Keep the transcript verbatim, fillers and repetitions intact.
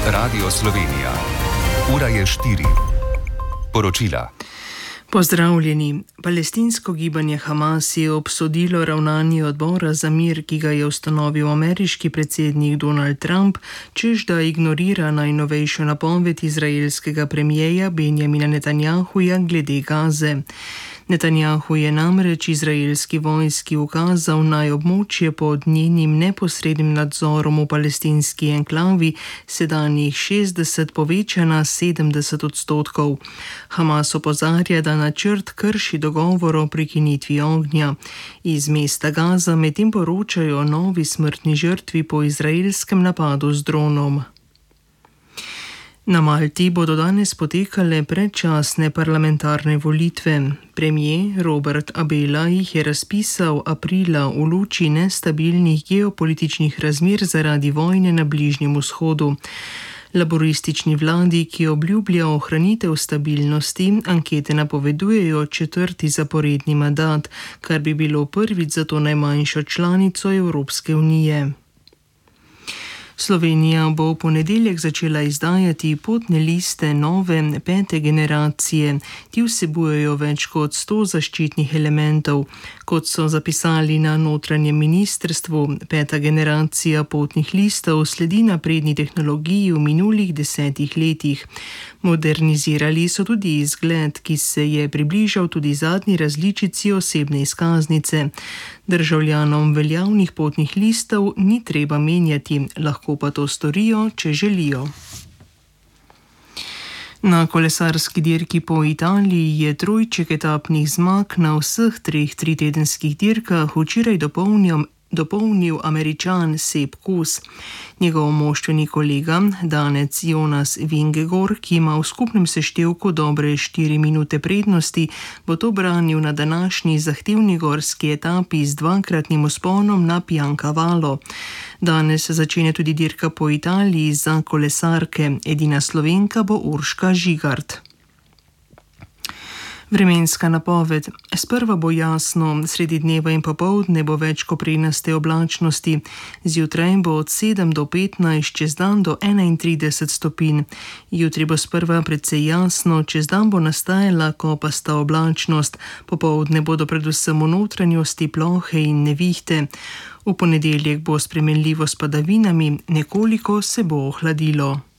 Radio Slovenija. Ura je štiri. Poročila. Pozdravljeni. Palestinsko gibanje Hamas je obsodilo ravnanje odbora za mir, ki ga je ustanovil ameriški predsednik Donald Trump, češ da ignorira najnovejšo napoved izraelskega premijeja Benjamina Netanjahuja glede Gaze. Netanjahu je namreč izraelski vojski ukazal naj območje pod njenim neposrednim nadzorom v palestinski enklavi sedanjih šestdeset poveča na sedemdeset odstotkov. Hamas opozarja, da načrt krši dogovor o prekinitvi ognja. Iz mesta Gaza medtem poročajo o novi smrtni žrtvi po izraelskem napadu z dronom. Na Malti bodo danes potekale predčasne parlamentarne volitve. Premier Robert Abela jih je razpisal aprila v luči nestabilnih geopolitičnih razmer zaradi vojne na Bližnjem vzhodu. Laboristični vladi, ki obljublja ohranitev stabilnosti, ankete napovedujejo četrti zaporedni mandat, kar bi bilo prvič za to najmanjšo članico Evropske unije. Slovenija bo v ponedeljek začela izdajati potne liste nove pete generacije. Ti vsebujejo več kot sto zaščitnih elementov. Kot so zapisali na notranjem ministrstvu, peta generacija potnih listov sledi napredni tehnologiji v minulih desetih letih. Modernizirali so tudi izgled, ki se je približal tudi zadnji različici osebne izkaznice. Državljanom veljavnih potnih listov ni treba menjati, lahko pa to storijo, če želijo. Na kolesarski dirki po Italiji je trojček etapnih zmag na vseh treh tritedenskih dirkah včeraj dopolnil dopolnil Američan Sepp Kuss. Njegov moštveni kolega, danec Jonas Vingegaard, ki ima v skupnem seštevku dobre štiri minute prednosti, bo to branil na današnji zahtevni gorski etapi z dvakratnim vzponom na Piancavalo. Danes začenja tudi dirka po Italiji za kolesarke. Edina Slovenka bo Urška Žigart. Vremenska napoved. Sprva bo jasno, sredi dneva in popoldne bo več koprenaste oblačnosti. Zjutraj bo od sedem do petnajst, čez dan do enaintrideset stopinj. Jutri bo sprva precej jasno, čez dan bo nastajala kopasta oblačnost. Popoldne bodo predvsem v notranjosti plohe in nevihte. V ponedeljek bo spremenljivo s padavinami, nekoliko se bo ohladilo.